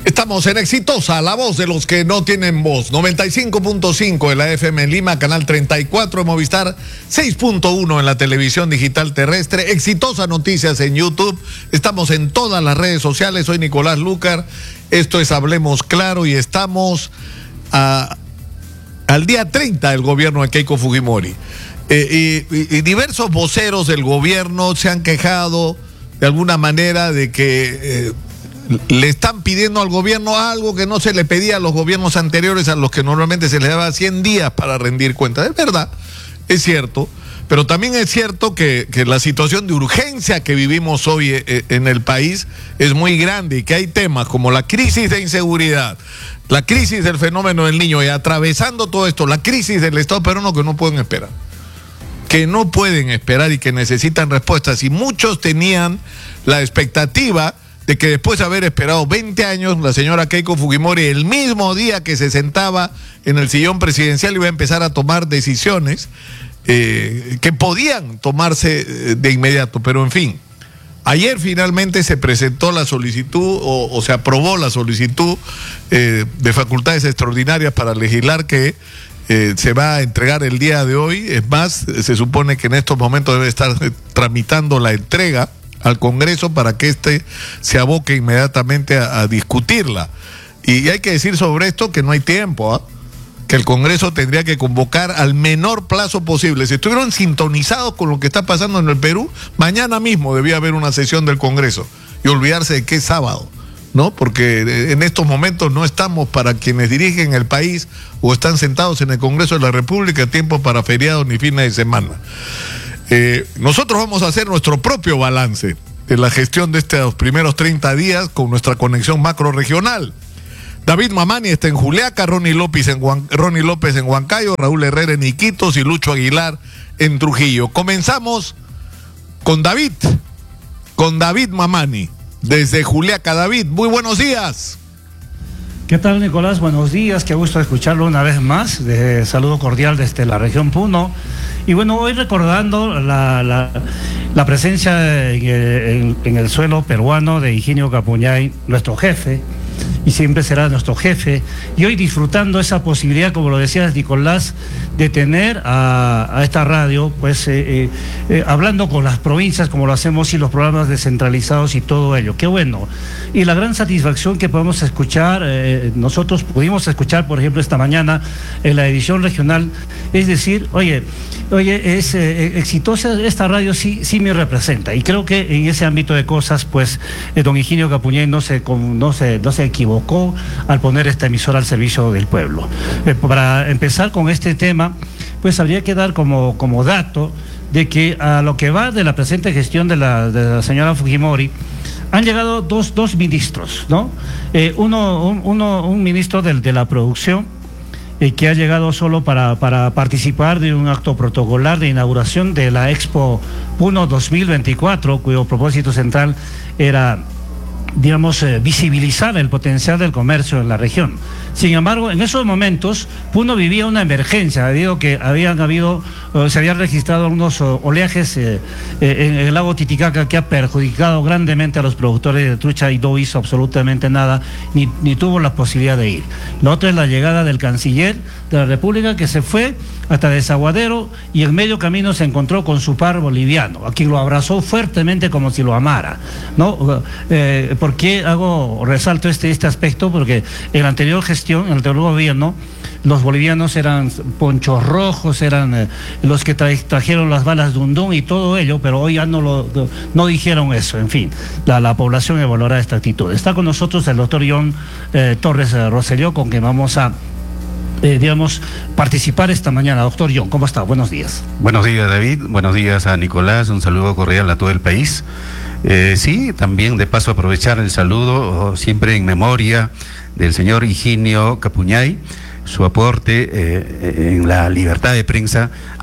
Estamos en Exitosa, la voz de los que no tienen voz. 95.5 en la FM en Lima, canal 34 en Movistar, 6.1 en la televisión digital terrestre. Exitosa Noticias en YouTube. Estamos en todas las redes sociales. Soy Nicolás Lucar. Esto es Hablemos Claro y estamos al día 30 del gobierno de Keiko Fujimori. Y diversos voceros del gobierno se han quejado de alguna manera de que le están pidiendo al gobierno algo que no se le pedía a los gobiernos anteriores, a los que normalmente se les daba 100 días para rendir cuentas. Es verdad, es cierto, pero también es cierto que la situación de urgencia que vivimos hoy en el país es muy grande y que hay temas como la crisis de inseguridad, la crisis del fenómeno del niño y atravesando todo esto, la crisis del Estado peruano que no pueden esperar. Que no pueden esperar y que necesitan respuestas. Y muchos tenían la expectativa de que después de haber esperado 20 años, la señora Keiko Fujimori, el mismo día que se sentaba en el sillón presidencial, iba a empezar a tomar decisiones que podían tomarse de inmediato. Pero en fin, ayer finalmente se presentó la solicitud o se aprobó la solicitud de facultades extraordinarias para legislar que se va a entregar el día de hoy. Es más, se supone que en estos momentos debe estar tramitando la entrega al Congreso para que éste se aboque inmediatamente a discutirla. Y hay que decir sobre esto que no hay tiempo, que el Congreso tendría que convocar al menor plazo posible. Si estuvieron sintonizados con lo que está pasando en el Perú, mañana mismo debía haber una sesión del Congreso y olvidarse de que es sábado, ¿no? Porque en estos momentos no estamos, para quienes dirigen el país o están sentados en el Congreso de la República, tiempo para feriados ni fines de semana. Nosotros vamos a hacer nuestro propio balance de la gestión de estos primeros 30 días con nuestra conexión macro regional. David Mamani está en Juliaca, Ronnie López en Huancayo, Raúl Herrera en Iquitos y Lucho Aguilar en Trujillo. Comenzamos con David Mamani desde Juliaca. David, muy buenos días. ¿Qué tal, Nicolás? Buenos días, qué gusto escucharlo una vez más. Saludo cordial desde la región Puno. Y bueno, hoy recordando la presencia en el suelo peruano de Higinio Capuñay, nuestro jefe, y siempre será nuestro jefe, y hoy disfrutando esa posibilidad, como lo decías, Nicolás, de tener a esta radio, pues hablando con las provincias como lo hacemos y los programas descentralizados y todo ello. Qué bueno. Y la gran satisfacción que podemos escuchar, nosotros pudimos escuchar, por ejemplo, esta mañana en la edición regional, es decir, oye, es exitosa esta radio, sí me representa. Y creo que en ese ámbito de cosas, pues, don Higinio Capuñay no se equivocó al poner esta emisora al servicio del pueblo. Para empezar con este tema, pues habría que dar como dato de que a lo que va de la presente gestión de la señora Fujimori, han llegado dos ministros, ¿no? Un ministro de la producción, que ha llegado solo para participar de un acto protocolar de inauguración de la Expo Puno 2024, cuyo propósito central era, digamos, visibilizar el potencial del comercio en la región. Sin embargo, en esos momentos, Puno vivía una emergencia, debido a que se habían registrado unos oleajes en el lago Titicaca que ha perjudicado grandemente a los productores de trucha y no hizo absolutamente nada, ni tuvo la posibilidad de ir. La otra es la llegada del canciller de la República, que se fue hasta Desaguadero y en medio camino se encontró con su par boliviano, a quien lo abrazó fuertemente como si lo amara, ¿no? ¿Por qué resalto este aspecto? Porque en la anterior gestión, en el anterior gobierno, los bolivianos eran ponchos rojos, eran los que trajeron las balas Dundún y todo ello, pero hoy ya no dijeron eso. En fin, la población evaluará esta actitud. Está con nosotros el doctor John Torres Rosselló, con quien vamos a participar esta mañana. Doctor John, ¿cómo está? Buenos días. Buenos días, David. Buenos días a Nicolás. Un saludo cordial a todo el país. Sí, también de paso aprovechar el saludo, siempre en memoria del señor Higinio Capuñay, su aporte en la libertad de prensa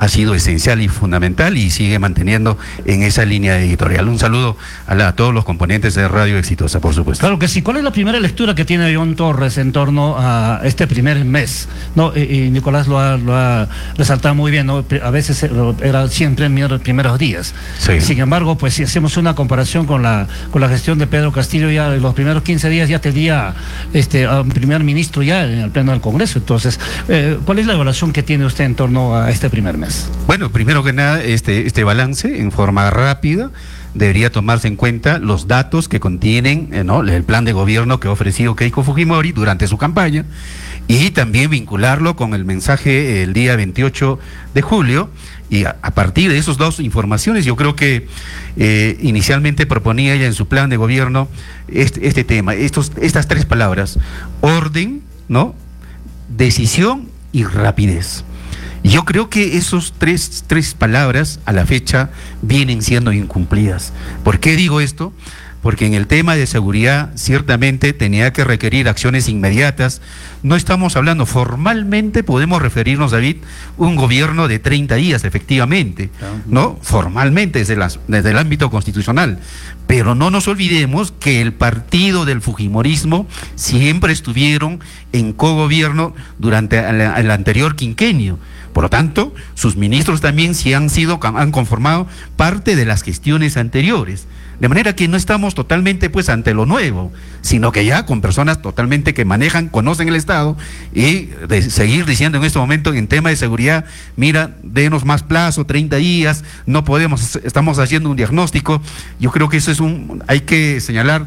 ha sido esencial y fundamental y sigue manteniendo en esa línea editorial. Un saludo a todos los componentes de Radio Exitosa, por supuesto. Claro que sí. ¿Cuál es la primera lectura que tiene John Torres en torno a este primer mes? ¿No? Y Nicolás lo ha resaltado muy bien, ¿no? A veces era siempre en los primeros días. Sí. Sin embargo, pues si hacemos una comparación con la gestión de Pedro Castillo, ya en los primeros 15 días ya tenía a un primer ministro ya en el pleno del Congreso. Entonces, ¿cuál es la evaluación que tiene usted en torno a este primer mes? Bueno, primero que nada, este balance en forma rápida debería tomarse en cuenta los datos que contienen el plan de gobierno que ha ofrecido Keiko Fujimori durante su campaña y también vincularlo con el mensaje el día 28 de julio. Y a partir de esas dos informaciones, yo creo que inicialmente proponía ella en su plan de gobierno este tema, estas tres palabras: orden, ¿no?, decisión y rapidez. Yo creo que esos tres palabras a la fecha vienen siendo incumplidas. ¿Por qué digo esto? Porque en el tema de seguridad ciertamente tenía que requerir acciones inmediatas. No estamos hablando, formalmente podemos referirnos, David, un gobierno de 30 días, efectivamente, ¿no? Formalmente desde el ámbito constitucional. Pero no nos olvidemos que el partido del fujimorismo siempre estuvieron en cogobierno durante el anterior quinquenio. Por lo tanto, sus ministros también han conformado parte de las gestiones anteriores. De manera que no estamos totalmente ante lo nuevo, sino que ya con personas totalmente que manejan, conocen el Estado, y de seguir diciendo en este momento en tema de seguridad, mira, denos más plazo, 30 días, no podemos, estamos haciendo un diagnóstico. Yo creo que eso hay que señalar,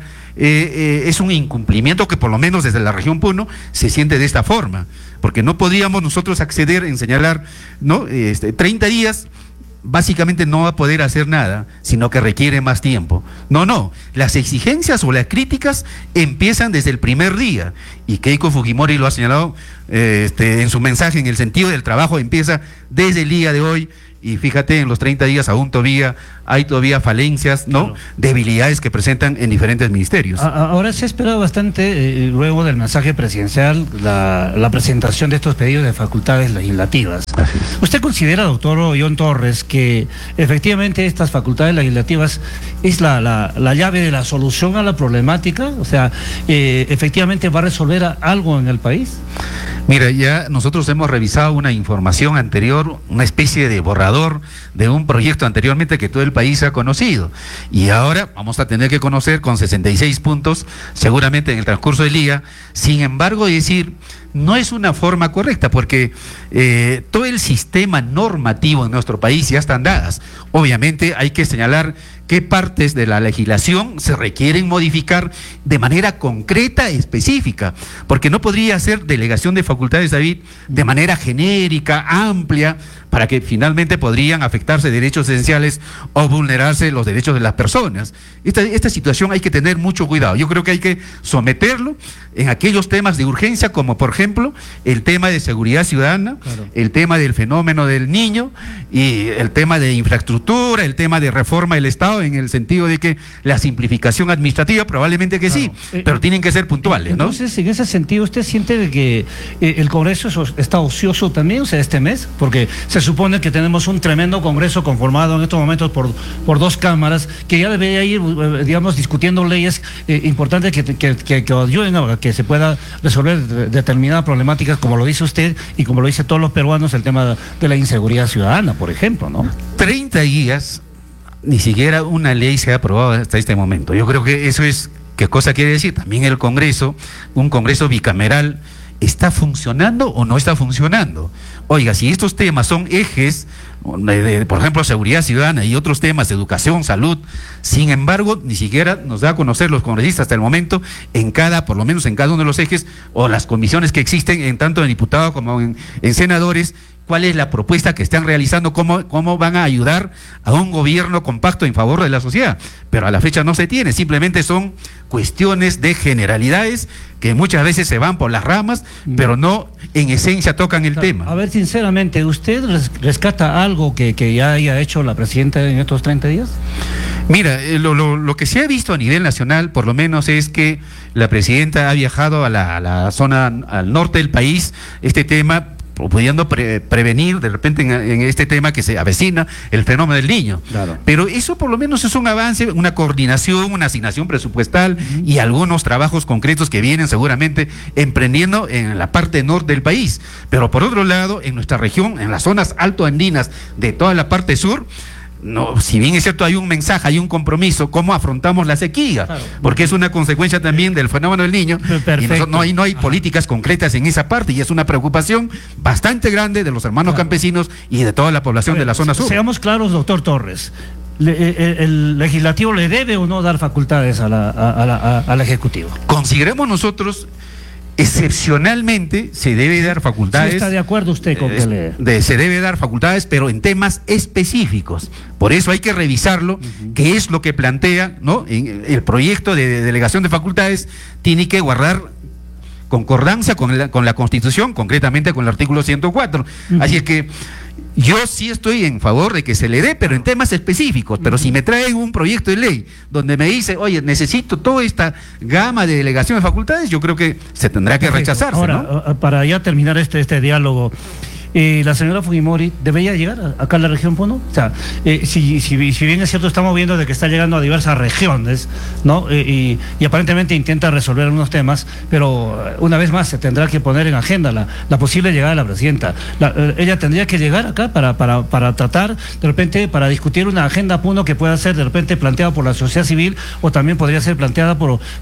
es un incumplimiento que por lo menos desde la región Puno se siente de esta forma, porque no podríamos nosotros acceder en señalar, ¿no? 30 días, básicamente no va a poder hacer nada, sino que requiere más tiempo. No, las exigencias o las críticas empiezan desde el primer día, y Keiko Fujimori lo ha señalado en su mensaje, en el sentido del trabajo empieza desde el día de hoy. Y fíjate, en los 30 días aún hay falencias, ¿no? Claro. Debilidades que presentan en diferentes ministerios. Ahora se ha esperado bastante, luego del mensaje presidencial, la presentación de estos pedidos de facultades legislativas. ¿Usted considera, doctor John Torres, que efectivamente estas facultades legislativas es la llave de la solución a la problemática? O sea, ¿efectivamente va a resolver algo en el país? Mira, ya nosotros hemos revisado una información anterior, una especie de borrador de un proyecto anteriormente que todo el país ha conocido, y ahora vamos a tener que conocer con 66 puntos, seguramente en el transcurso del día. Sin embargo, no es una forma correcta, porque todo el sistema normativo en nuestro país ya están dadas. Obviamente hay que señalar qué partes de la legislación se requieren modificar de manera concreta e específica, porque no podría ser delegación de facultades, David, de manera genérica, amplia, para que finalmente podrían afectarse derechos esenciales o vulnerarse los derechos de las personas. Esta situación hay que tener mucho cuidado. Yo creo que hay que someterlo en aquellos temas de urgencia, como por ejemplo el tema de seguridad ciudadana, claro, el tema del fenómeno del niño y el tema de infraestructura, el tema de reforma del Estado, en el sentido de que la simplificación administrativa probablemente que claro, sí, pero tienen que ser puntuales, ¿no? Entonces, en ese sentido, ¿usted siente de que el Congreso está ocioso también, o sea, este mes? Porque se supone que tenemos un tremendo Congreso conformado en estos momentos por dos cámaras que ya debería ir, digamos, discutiendo leyes importantes que ayuden a que se pueda resolver determinadas problemáticas, como lo dice usted y como lo dice todos los peruanos, el tema de la inseguridad ciudadana, por ejemplo, ¿no? 30 días, ni siquiera una ley se ha aprobado hasta este momento. Yo creo que eso es, ¿qué cosa quiere decir? También el Congreso, un Congreso bicameral, ¿está funcionando o no está funcionando? Oiga, si estos temas son ejes, por ejemplo, seguridad ciudadana y otros temas, educación, salud, sin embargo, ni siquiera nos da a conocer los congresistas hasta el momento, por lo menos en cada uno de los ejes, o las comisiones que existen, en tanto en diputados como en senadores, cuál es la propuesta que están realizando, cómo van a ayudar a un gobierno compacto en favor de la sociedad. Pero a la fecha no se tiene, simplemente son cuestiones de generalidades que muchas veces se van por las ramas, pero no en esencia tocan el tema. A ver, sinceramente, ¿usted rescata algo que ya haya hecho la presidenta en estos 30 días? Mira, lo que se ha visto a nivel nacional, por lo menos, es que la presidenta ha viajado a la zona, al norte del país. Este tema pudiendo prevenir de repente en este tema que se avecina el fenómeno del Niño. Claro. Pero eso por lo menos es un avance, una coordinación, una asignación presupuestal y algunos trabajos concretos que vienen seguramente emprendiendo en la parte norte del país. Pero por otro lado, en nuestra región, en las zonas altoandinas de toda la parte sur, no, si bien es cierto, hay un mensaje, hay un compromiso, cómo afrontamos la sequía, claro, porque es una consecuencia también del fenómeno del Niño. Perfecto. Y no hay políticas concretas en esa parte, y es una preocupación bastante grande de los hermanos campesinos y de toda la población de la zona sur. Seamos claros, doctor Torres, ¿el legislativo le debe o no dar facultades al ejecutivo? Consideremos nosotros, excepcionalmente se debe dar facultades. ¿Sí está de acuerdo usted con que se debe dar facultades, pero en temas específicos? Por eso hay que revisarlo, qué es lo que plantea, ¿no? En el proyecto de delegación de facultades tiene que guardar concordancia con la Constitución, concretamente con el artículo 104. Así es que yo sí estoy en favor de que se le dé, pero en temas específicos. Pero si me traen un proyecto de ley donde me dice, oye, necesito toda esta gama de delegación de facultades, yo creo que se tendrá que rechazarse. Ahora, ¿no? Para ya terminar este diálogo, la señora Fujimori debería llegar acá a la región Puno. O sea, si bien es cierto, estamos viendo de que está llegando a diversas regiones, ¿no? Y aparentemente intenta resolver algunos temas, pero una vez más se tendrá que poner en agenda la posible llegada de la presidenta. Ella tendría que llegar acá para tratar, de repente, para discutir una agenda Puno que pueda ser de repente planteada por la sociedad civil, o también podría ser planteada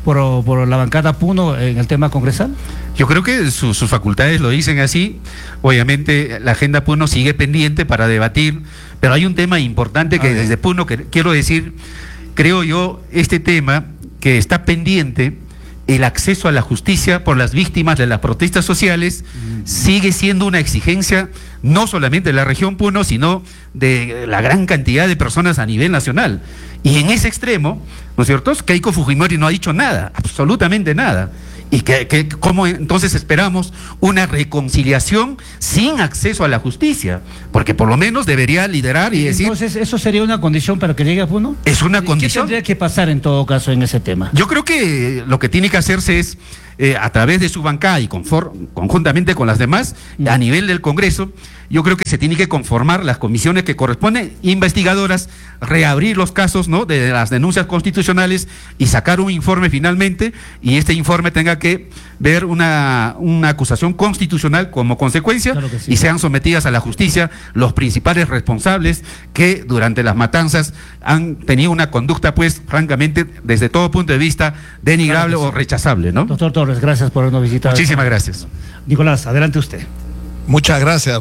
por la bancada Puno en el tema congresal. Yo creo que sus facultades lo dicen así. Obviamente la agenda Puno sigue pendiente para debatir, pero hay un tema importante que desde Puno, que quiero decir, creo yo, este tema que está pendiente, el acceso a la justicia por las víctimas de las protestas sociales, sigue siendo una exigencia no solamente de la región Puno, sino de la gran cantidad de personas a nivel nacional. Y en ese extremo, ¿no es cierto?, Keiko Fujimori no ha dicho nada, absolutamente nada. Y ¿cómo entonces esperamos una reconciliación sin acceso a la justicia? Porque por lo menos debería liderar y decir... Entonces, ¿eso sería una condición para que llegue a Puno? Es una condición. ¿Qué tendría que pasar en todo caso en ese tema? Yo creo que lo que tiene que hacerse es, a través de su bancada y conjuntamente con las demás, a nivel del Congreso, yo creo que se tiene que conformar las comisiones que corresponden, investigadoras, reabrir los casos, ¿no?, de las denuncias constitucionales y sacar un informe finalmente, y este informe tenga que ver una acusación constitucional como consecuencia, claro que sí, y sean sometidas a la justicia los principales responsables que durante las matanzas han tenido una conducta, pues, francamente, desde todo punto de vista, denigrable, claro, o rechazable, ¿no? Doctor Torres, gracias por habernos visitado. Muchísimas gracias. Nicolás, adelante usted. Muchas gracias,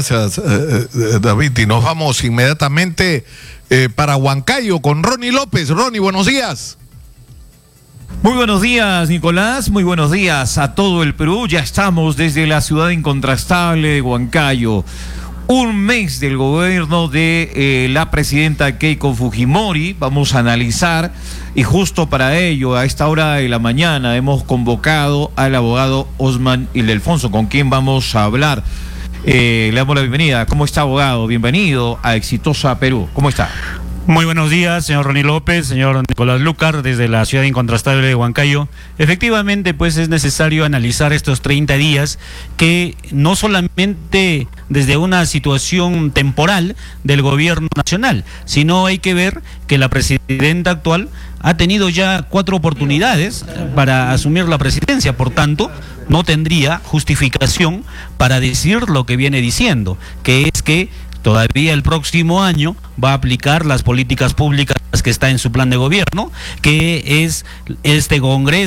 David. Y nos vamos inmediatamente para Huancayo con Ronnie López. Ronnie, buenos días. Muy buenos días, Nicolás. Muy buenos días a todo el Perú. Ya estamos desde la ciudad incontrastable de Huancayo. Un mes del gobierno de la presidenta Keiko Fujimori. Vamos a analizar, y justo para ello, a esta hora de la mañana, hemos convocado al abogado Osman Ildefonso, con quien vamos a hablar. Le damos la bienvenida. ¿Cómo está, abogado? Bienvenido a Exitosa Perú. ¿Cómo está? Muy buenos días, señor Ronnie López, señor Nicolás Lucar, desde la ciudad incontrastable de Huancayo. Efectivamente, pues es necesario analizar estos 30 días que no solamente desde una situación temporal del gobierno nacional, sino hay que ver que la presidenta actual ha tenido ya 4 oportunidades para asumir la presidencia, por tanto, no tendría justificación para decir lo que viene diciendo, que es que todavía el próximo año va a aplicar las políticas públicas que está en su plan de gobierno, que es este Congreso